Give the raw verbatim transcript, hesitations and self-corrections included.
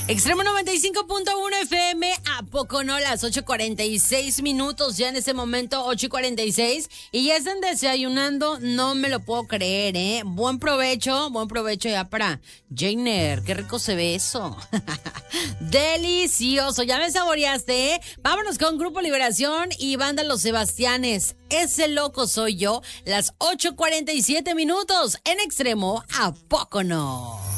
Extremo noventa y cinco punto uno F M, ¿a poco no? Las ocho cuarenta y seis minutos, ya en ese momento, ocho cuarenta y seis, y ya están desayunando, no me lo puedo creer, ¿eh? Buen provecho, buen provecho ya para Jainer, qué rico se ve eso. Delicioso, ya me saboreaste, ¿eh? Vámonos con Grupo Liberación y Banda Los Sebastianes. Ese loco soy yo, las ocho cuarenta y siete minutos, en Extremo, ¿a poco no?